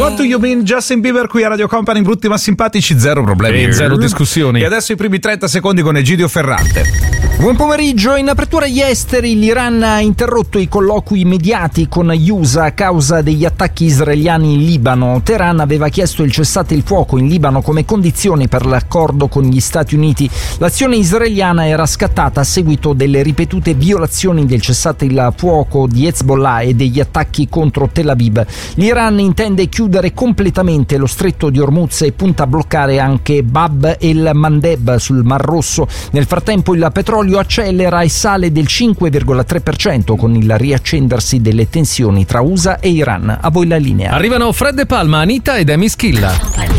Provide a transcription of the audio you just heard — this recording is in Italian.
What do you mean? Justin Bieber qui a Radio Company, brutti ma simpatici, zero problemi e zero discussioni. E adesso i primi 30 secondi con Egidio Ferrante. Buon pomeriggio. In apertura agli esteri, l'Iran ha interrotto i colloqui immediati con gli USA a causa degli attacchi israeliani in Libano. Teheran aveva chiesto il cessate il fuoco in Libano come condizione per l'accordo con gli Stati Uniti. L'azione israeliana era scattata a seguito delle ripetute violazioni del cessate il fuoco di Hezbollah e degli attacchi contro Tel Aviv. L'Iran intende chiudere completamente lo stretto di Hormuz e punta a bloccare anche Bab el Mandeb sul Mar Rosso. Nel frattempo il petrolio accelera e sale del 5,3% con il riaccendersi delle tensioni tra USA e Iran. A voi la linea. Arrivano Fred De Palma, Anita ed Amy Schilla.